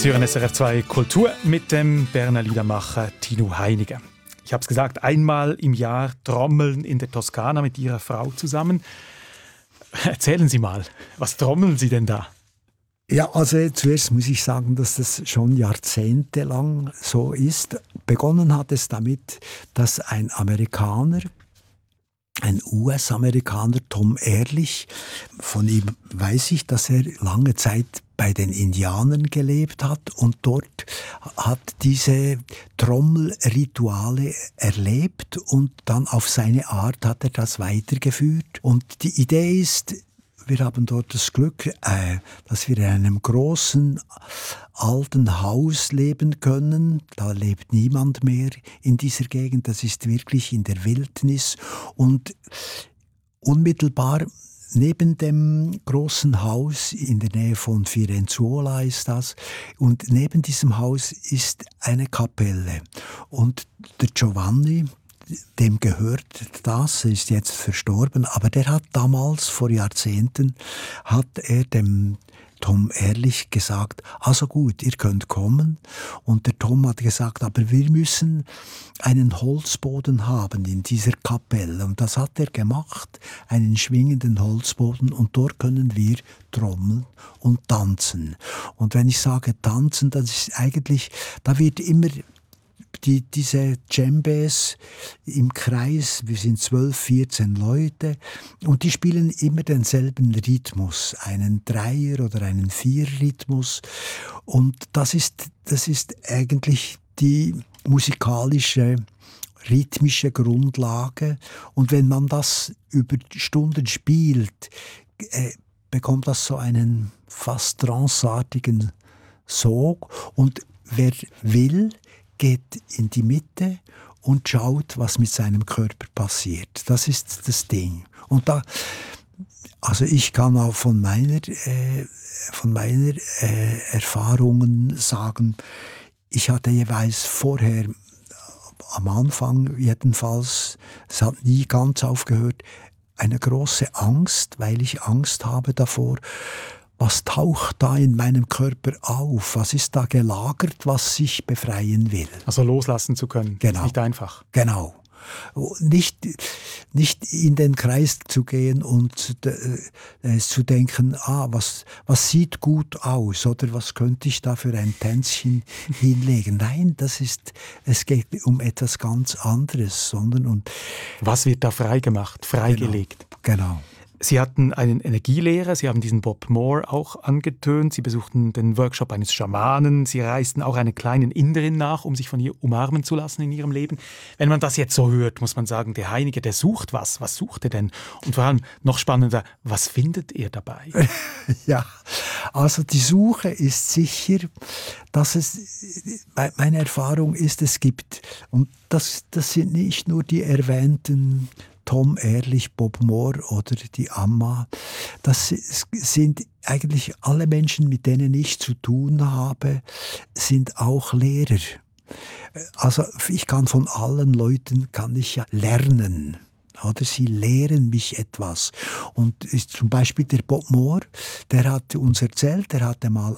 Sie hören SRF 2 Kultur mit dem Berner Liedermacher Tino Heiniger. Ich habe es gesagt, einmal im Jahr trommeln in der Toskana mit Ihrer Frau zusammen. Erzählen Sie mal, was trommeln Sie denn da? Ja, also zuerst muss ich sagen, dass das schon jahrzehntelang so ist. Begonnen hat es damit, dass ein US-Amerikaner, Tom Ehrlich, von ihm weiß ich, dass er lange Zeit bei den Indianern gelebt hat und dort hat diese Trommelrituale erlebt und dann auf seine Art hat er das weitergeführt. Und die Idee ist, wir haben dort das Glück, dass wir in einem großen alten Haus leben können. Da lebt niemand mehr in dieser Gegend. Das ist wirklich in der Wildnis. Und unmittelbar neben dem großen Haus, in der Nähe von Firenzuola ist das, und neben diesem Haus ist eine Kapelle. Und der Giovanni, dem gehört das, er ist jetzt verstorben, aber der hat damals, vor Jahrzehnten, hat er dem Tom Ehrlich gesagt, also gut, ihr könnt kommen. Und der Tom hat gesagt, aber wir müssen einen Holzboden haben in dieser Kapelle. Und das hat er gemacht, einen schwingenden Holzboden. Und dort können wir trommeln und tanzen. Und wenn ich sage tanzen, das ist eigentlich, da wird immer diese Djembes im Kreis, wir sind 12, 14 Leute und die spielen immer denselben Rhythmus, einen Dreier- oder einen Vierer-Rhythmus und das ist eigentlich die musikalische, rhythmische Grundlage und wenn man das über Stunden spielt, bekommt das so einen fast tranceartigen Sog und wer will, geht in die Mitte und schaut, was mit seinem Körper passiert. Das ist das Ding. Und da, also ich kann auch von meiner Erfahrungen sagen, ich hatte jeweils vorher, am Anfang jedenfalls, es hat nie ganz aufgehört, eine große Angst, weil ich Angst habe davor, was taucht da in meinem Körper auf? Was ist da gelagert, was sich befreien will? Also loslassen zu können, genau. Ist nicht einfach. Genau. Nicht in den Kreis zu gehen und zu denken, was sieht gut aus oder was könnte ich da für ein Tänzchen hinlegen. Nein, es geht um etwas ganz anderes. Was wird da freigemacht, freigelegt? Genau. Sie hatten einen Energielehrer, Sie haben diesen Bob Moore auch angetönt, Sie besuchten den Workshop eines Schamanen, Sie reisten auch einer kleinen Inderin nach, um sich von ihr umarmen zu lassen in ihrem Leben. Wenn man das jetzt so hört, muss man sagen, der Heiniger, der sucht was. Was sucht er denn? Und vor allem noch spannender, was findet er dabei? Ja, also die Suche ist sicher, dass meine Erfahrung ist, es gibt, und das sind nicht nur die erwähnten Tom Ehrlich, Bob Moore oder die Amma. Das sind eigentlich alle Menschen, mit denen ich zu tun habe, sind auch Lehrer. Also ich kann von allen Leuten ja lernen. Oder sie lehren mich etwas. Und zum Beispiel der Bob Moore, der hat uns erzählt, der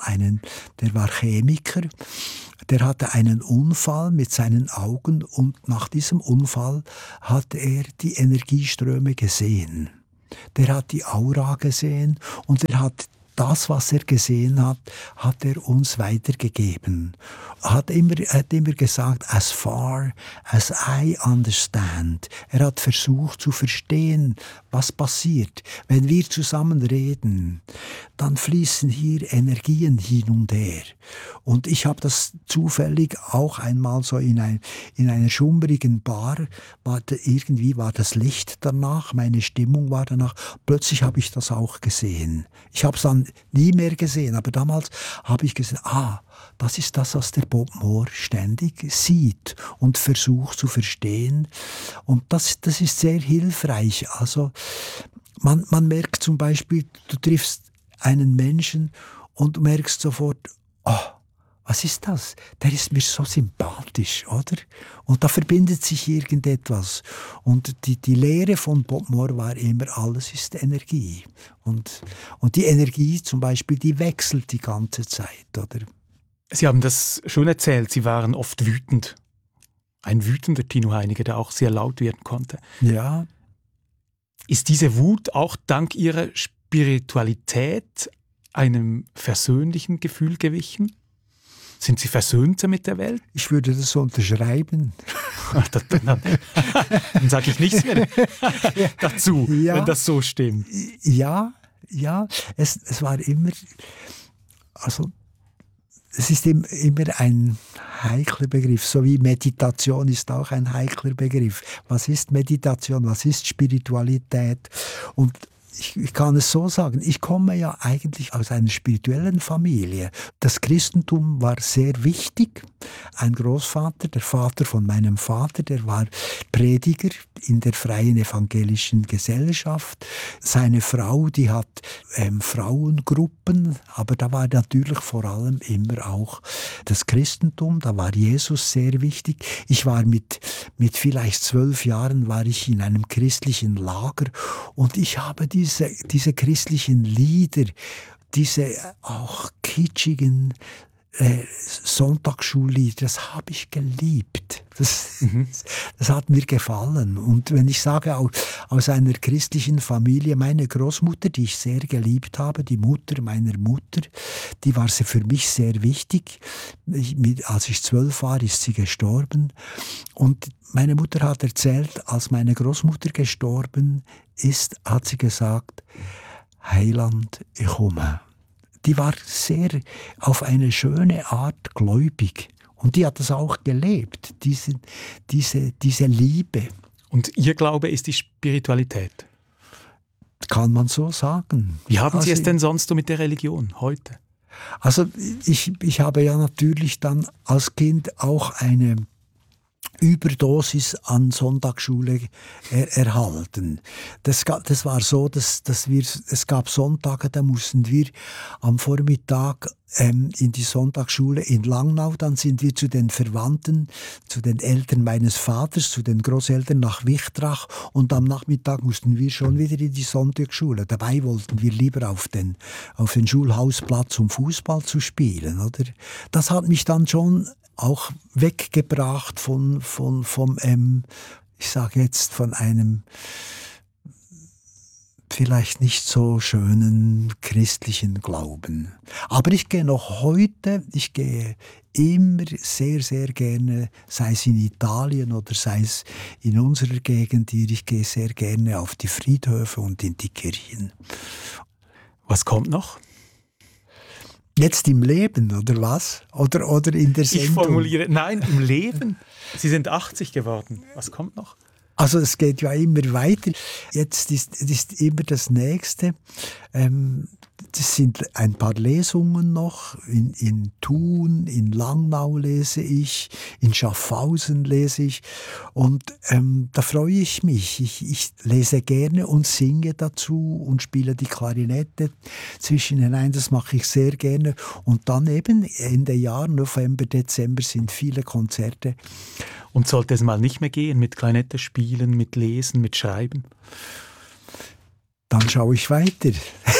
war Chemiker, der hatte einen Unfall mit seinen Augen und nach diesem Unfall hat er die Energieströme gesehen. Der hat die Aura gesehen und er hat das, was er gesehen hat, hat er uns weitergegeben. Er hat immer gesagt, as far as I understand. Er hat versucht zu verstehen, was passiert. Wenn wir zusammen reden, dann fließen hier Energien hin und her. Und ich habe das zufällig auch einmal so in einer schummrigen Bar, irgendwie war das Licht danach, meine Stimmung war danach. Plötzlich habe ich das auch gesehen. Ich habe es dann nie mehr gesehen, aber damals habe ich gesehen, das ist das, was der Bob Moore ständig sieht und versucht zu verstehen. Und das ist sehr hilfreich. Also man merkt zum Beispiel, du triffst einen Menschen und du merkst sofort, was ist das? Der ist mir so sympathisch, oder? Und da verbindet sich irgendetwas. Und die Lehre von Bob Moore war immer, alles ist Energie. Und die Energie zum Beispiel, die wechselt die ganze Zeit, oder? Sie haben das schon erzählt, Sie waren oft wütend. Ein wütender Tino Heinecke, der auch sehr laut werden konnte. Ja. Ist diese Wut auch dank Ihrer Spiritualität einem versöhnlichen Gefühl gewichen? Sind Sie versöhnter mit der Welt? Ich würde das so unterschreiben. Dann sage ich nichts mehr dazu, ja, wenn das so stimmt. Ja, es war immer, also es ist immer ein heikler Begriff, so wie Meditation ist auch ein heikler Begriff. Was ist Meditation, was ist Spiritualität? Und ich kann es so sagen, ich komme ja eigentlich aus einer spirituellen Familie. Das Christentum war sehr wichtig. Ein Großvater, der Vater von meinem Vater, der war Prediger in der Freien Evangelischen Gesellschaft. Seine Frau, die hat Frauengruppen, aber da war natürlich vor allem immer auch das Christentum, da war Jesus sehr wichtig. Ich war mit vielleicht 12 Jahren war ich in einem christlichen Lager und ich habe diese christlichen Lieder, diese auch kitschigen Sonntagsschullieder, das habe ich geliebt. Das hat mir gefallen. Und wenn ich sage, aus einer christlichen Familie, meine Großmutter, die ich sehr geliebt habe, die Mutter meiner Mutter, die war für mich sehr wichtig. Als ich 12 war, ist sie gestorben. Und meine Mutter hat erzählt, als meine Großmutter gestorben ist, hat sie gesagt, Heiland, ich komme. Die war sehr auf eine schöne Art gläubig. Und die hat das auch gelebt, diese Liebe. Und Ihr Glaube ist die Spiritualität? Kann man so sagen. Wie haben Sie es denn sonst so mit der Religion heute? Also ich habe ja natürlich dann als Kind auch eine Überdosis an Sonntagsschule erhalten. Das war so, dass es gab Sonntage, da mussten wir am Vormittag in die Sonntagsschule in Langnau, dann sind wir zu den Verwandten, zu den Eltern meines Vaters, zu den Großeltern nach Wichtrach und am Nachmittag mussten wir schon wieder in die Sonntagsschule. Dabei wollten wir lieber auf den Schulhausplatz, um Fußball zu spielen. Oder? Das hat mich dann schon auch weggebracht vom ich sage jetzt, von einem vielleicht nicht so schönen christlichen Glauben. Aber ich gehe noch heute, ich gehe immer sehr, sehr gerne, sei es in Italien oder sei es in unserer Gegend hier, ich gehe sehr gerne auf die Friedhöfe und in die Kirchen. Was kommt noch? Jetzt im Leben, oder was? Oder in der Sendung? Ich formuliere, nein, im Leben. Sie sind 80 geworden. Was kommt noch? Also es geht ja immer weiter. Jetzt ist immer das Nächste. Das sind ein paar Lesungen noch. In Thun, in Langnau lese ich, in Schaffhausen lese ich. Und da freue ich mich. Ich lese gerne und singe dazu und spiele die Klarinette zwischen hinein. Das mache ich sehr gerne. Und dann eben Ende Jahr, November, Dezember sind viele Konzerte. Und sollte es mal nicht mehr gehen mit Klarinette spielen, mit Lesen, mit Schreiben? Dann schaue ich weiter.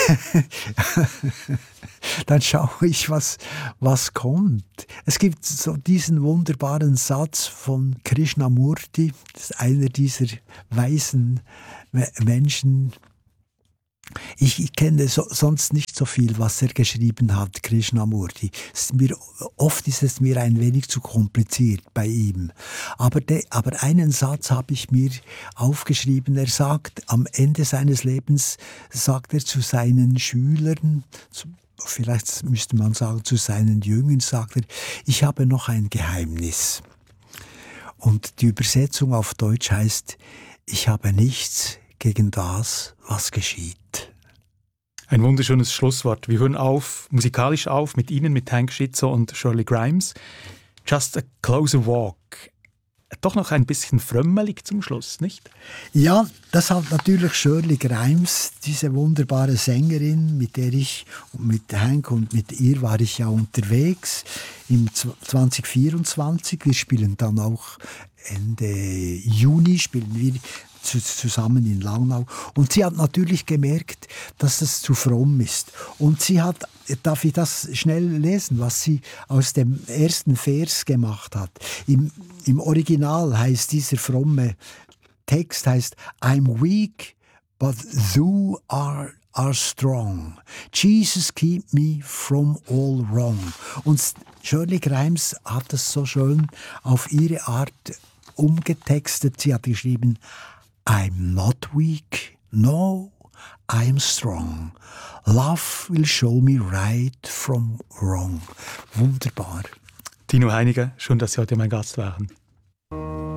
Dann schaue ich, was kommt. Es gibt so diesen wunderbaren Satz von Krishnamurti, das ist einer dieser weisen Menschen. Ich kenne sonst nicht so viel, was er geschrieben hat, Krishnamurti. Oft ist es mir ein wenig zu kompliziert bei ihm. Aber einen Satz habe ich mir aufgeschrieben. Er sagt, am Ende seines Lebens sagt er zu seinen Schülern, vielleicht müsste man sagen zu seinen Jüngern, sagt er, ich habe noch ein Geheimnis. Und die Übersetzung auf Deutsch heißt, ich habe nichts gegen das, was geschieht. Ein wunderschönes Schlusswort. Wir hören musikalisch auf mit Ihnen, mit Hank Schitzow und Shirley Grimes. Just a Closer Walk. Doch noch ein bisschen frömmelig zum Schluss, nicht? Ja, das hat natürlich Shirley Grimes, diese wunderbare Sängerin, mit der ich, mit Hank und mit ihr war ich ja unterwegs im 2024. Wir spielen dann auch Ende Juni, spielen wir zusammen in Langnau. Und sie hat natürlich gemerkt, dass es zu fromm ist. Und sie hat darf ich das schnell lesen, was sie aus dem ersten Vers gemacht hat. Im Original heißt dieser fromme Text I'm weak, but thou art strong. Jesus keep me from all wrong. Und Shirley Grimes hat es so schön auf ihre Art umgetextet. Sie hat geschrieben, I'm not weak, no, I'm strong. Love will show me right from wrong. Wunderbar. Tino Heiniger, schön, dass Sie heute mein Gast waren.